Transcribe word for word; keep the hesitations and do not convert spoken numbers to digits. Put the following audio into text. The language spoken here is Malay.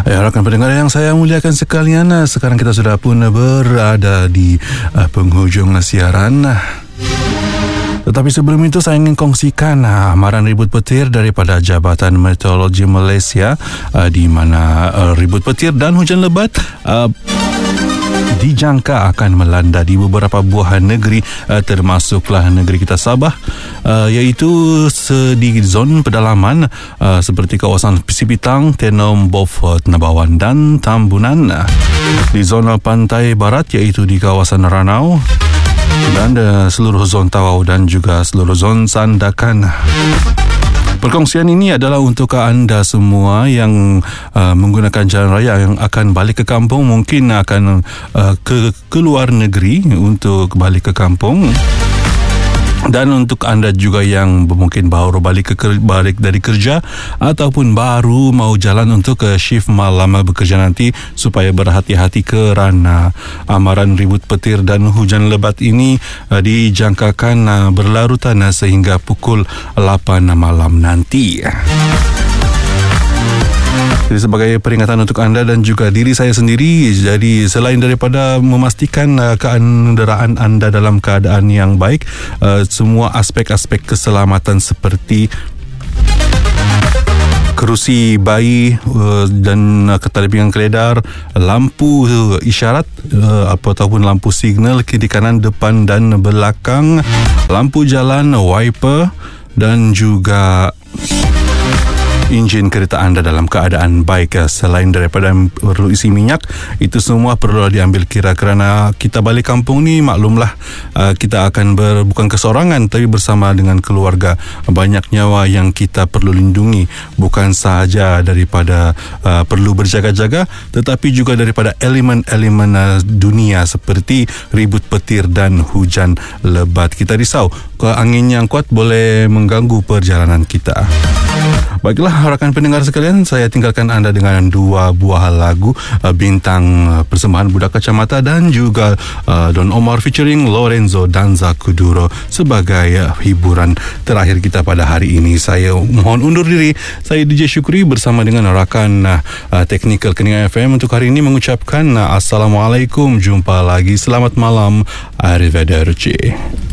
Ya, rakan pendengar yang saya muliakan sekalian, sekarang kita sudah pun berada di uh, penghujung siaran. Tetapi sebelum itu saya ingin kongsikan uh, amaran ribut petir daripada Jabatan Meteorologi Malaysia, uh, di mana uh, ribut petir dan hujan lebat uh, dijangka akan melanda di beberapa buah negeri, uh, termasuklah negeri kita Sabah, uh, iaitu di zon pedalaman uh, seperti kawasan Sipitang, Tenom, Beaufort, Nabawan dan Tambunan. Di zona pantai barat iaitu di kawasan Ranau dan uh, seluruh zon Tawau dan juga seluruh zon Sandakan. Perkongsian ini adalah untuk anda semua yang uh, menggunakan jalan raya yang akan balik ke kampung, mungkin akan uh, ke keluar negeri untuk balik ke kampung. Dan untuk anda juga yang mungkin baru balik ke balik dari kerja ataupun baru mau jalan untuk ke shift malam bekerja nanti, supaya berhati-hati kerana amaran ribut petir dan hujan lebat ini uh, dijangkakan uh, berlarutan uh, sehingga pukul lapan malam nanti. Jadi sebagai peringatan untuk anda dan juga diri saya sendiri, jadi selain daripada memastikan uh, kenderaan anda dalam keadaan yang baik, uh, semua aspek-aspek keselamatan seperti kerusi bayi uh, dan uh, ketali pinggang keledar, lampu uh, isyarat uh, ataupun lampu signal kiri kanan depan dan belakang, lampu jalan, wiper dan juga enjin kereta anda dalam keadaan baik. Selain daripada perlu isi minyak, itu semua perlu diambil kira kerana kita balik kampung ni, maklumlah uh, kita akan ber, bukan kesorangan tapi bersama dengan keluarga. Banyak nyawa yang kita perlu lindungi, bukan sahaja daripada uh, perlu berjaga-jaga, tetapi juga daripada elemen-elemen uh, dunia seperti ribut petir dan hujan lebat. Kita risau angin yang kuat boleh mengganggu perjalanan kita. Baiklah rakan pendengar sekalian, saya tinggalkan anda dengan dua buah lagu uh, bintang uh, persembahan Budak Kacamata dan juga uh, Don Omar featuring Lorenzo Danza Kuduro sebagai uh, hiburan terakhir kita pada hari ini. Saya mohon undur diri. Saya D J Syukri bersama dengan rakan uh, uh, teknikal Keningan F M untuk hari ini mengucapkan uh, Assalamualaikum. Jumpa lagi. Selamat malam. Arrivederci.